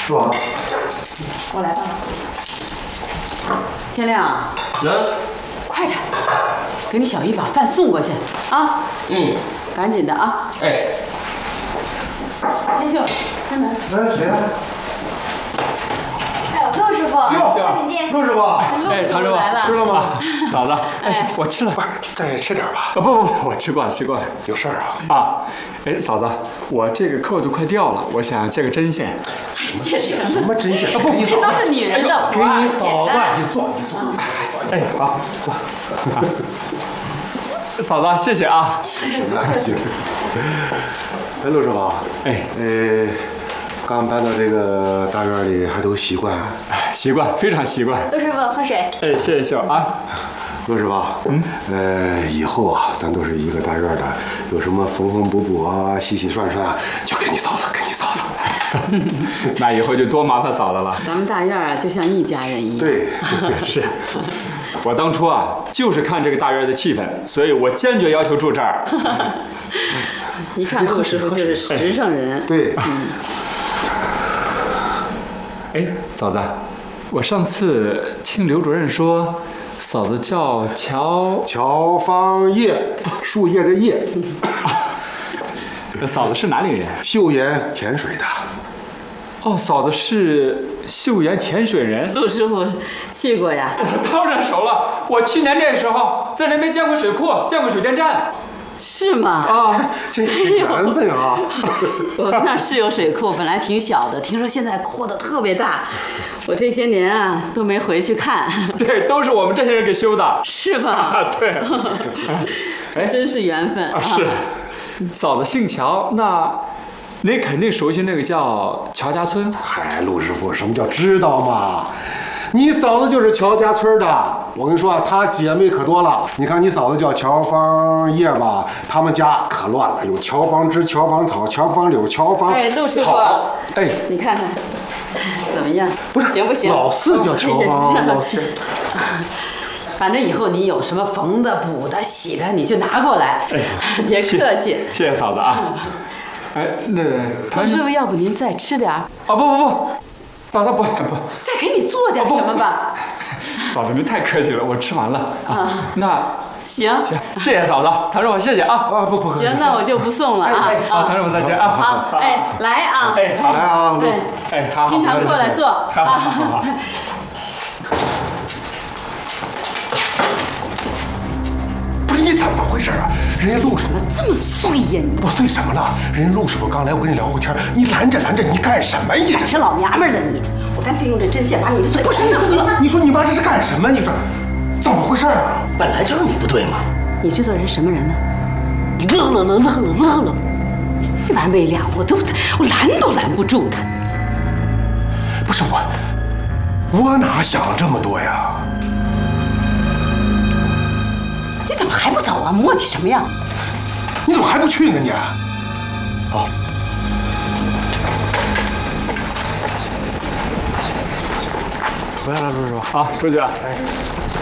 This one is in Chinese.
是吧？ 我来吧。天亮，快点，给你小姨把饭送过去啊！赶紧的啊！ 哎， 天秀，开门。 哎，谁呀？ 哎呦，陆师傅，请进。 陆师傅， 陆师傅来了， 吃了吗？ 嫂子，哎，我吃了。 不是，再吃点吧。 不，我吃惯了，吃惯了。 有事儿啊？ 啊，哎，嫂子，我这个扣都快掉了，我想接个针线。 什么针线？不， 这都是女人的活给你儿。 嫂子，你坐。 哎，好，坐。嫂子，谢谢啊。 什么行？哎，陆师傅， 哎， 刚搬到这个大院里，还都习惯。 习惯，非常习惯。 陆师傅，喝水。 哎，谢谢秀啊。 陆师傅，以后啊，咱都是一个大院的，有什么缝缝补补啊、洗洗涮涮啊，就给你嫂子，给你嫂子。 那以后就多麻烦嫂子了。 咱们大院啊，就像一家人一样。 对， 是。我当初啊，就是看这个大院的气氛，所以我坚决要求住这儿。 一看陆师傅就是实诚人。 对。 哎，嫂子，我上次听刘主任说，嫂子叫乔芳叶，树叶的叶。 嫂子是哪里人？ 岫岩甜水的。 哦，嫂子是岫岩甜水人。 陆师傅去过呀？ 我当然熟了，我去年这时候在那边见过水库，见过水电站。 是吗？ 啊， 这是缘分啊！ 我们那儿是有水库，本来挺小的，听说现在扩得特别大。我这些年啊都没回去看。 对，都是我们这些人给修的。 是吧？ 啊，对。 哎，真是缘分啊！ 是。嫂子姓乔，那您肯定熟悉那个叫乔家村。 嗨，陆师傅，什么叫知道嘛？你嫂子就是乔家村的，我跟你说啊，她姐妹可多了。你看你嫂子叫乔芳叶吧，他们家可乱了，有乔芳枝、乔芳草、乔芳柳、乔芳哎，陆师傅， 哎， 你看看怎么样？ 不是行不行？ 老四叫乔芳，老四。 反正以后你有什么缝的、补的、洗的，你就拿过来，别客气。 谢谢嫂子啊。哎，那陆师傅，要不您再吃点儿？ 啊，不，嫂子不， 再给你做点什么吧。 嫂子您太客气了，我吃完了啊。那行， 谢谢嫂子，唐师傅谢谢啊。 啊，不客气。 行，那我就不送了啊。 好，唐师傅再见啊。 好，哎，来啊。 哎，好， 来啊， 哎，好， 经常过来坐。 好。 不是你怎么回事啊？人家陆师傅这么碎呀你！ 我碎什么了？人家陆师傅刚来，我跟你聊会天，你拦着，你干什么？你这是老娘们儿的你，我干脆用这针线把你的嘴不是你说你妈这是干什么？你说怎么回事啊？ 本来就是你不对嘛！ 你知道人什么人呢？你乐了，没完没了，我拦都拦不住他。 不是我哪想这么多呀？ 你怎么还不走啊？磨叽什么呀？ 你怎么还不去呢你？ 好。回来了，陆师傅啊，出去了。哎。